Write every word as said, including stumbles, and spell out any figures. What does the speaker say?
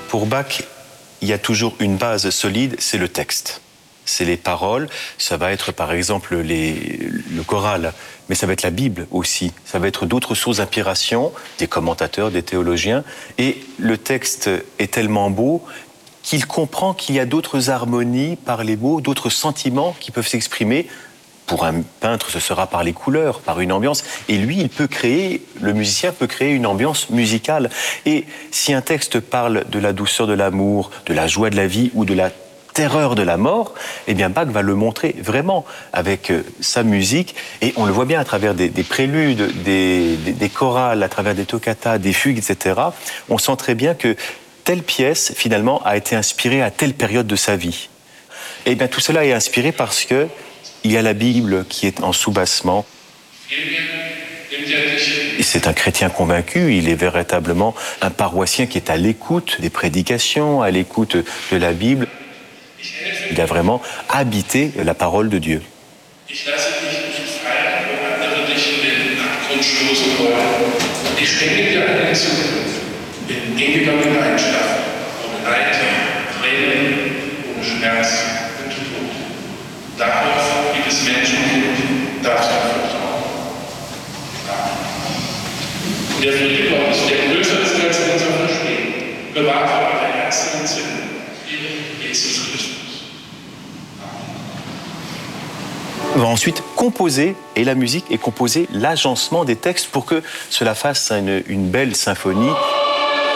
Pour Bach, il y a toujours une base solide, c'est le texte. C'est les paroles, ça va être par exemple les, le choral, mais ça va être la Bible aussi, ça va être d'autres sources d'inspiration, des commentateurs, des théologiens, et le texte est tellement beau qu'il comprend qu'il y a d'autres harmonies par les mots, d'autres sentiments qui peuvent s'exprimer. Pour un peintre, ce sera par les couleurs, par une ambiance, et lui, il peut créer, le musicien peut créer une ambiance musicale. Et si un texte parle de la douceur de l'amour, de la joie de la vie ou de la terreur de la mort, eh bien Bach va le montrer vraiment avec euh, sa musique, et on le voit bien à travers des, des préludes, des, des, des chorales, à travers des toccatas, des fugues, et cetera. On sent très bien que telle pièce, finalement, a été inspirée à telle période de sa vie. Et bien tout cela est inspiré parce que il y a la Bible qui est en soubassement. C'est un chrétien convaincu, il est véritablement un paroissien qui est à l'écoute des prédications, à l'écoute de la Bible. Il a vraiment habité la parole de Dieu. Der Friede Gottes, der größer ist als unser Verstehen, bewahrt vor aller Herzen und Sinnen, Jesus Christus. On va ensuite composer, et la musique est composée, l'agencement des textes pour que cela fasse une, une belle symphonie.